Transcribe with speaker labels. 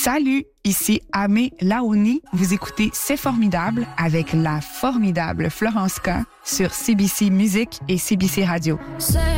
Speaker 1: Salut, ici Amé Laoni. Vous écoutez C'est formidable avec la formidable Florence K sur CBC Musique et CBC Radio.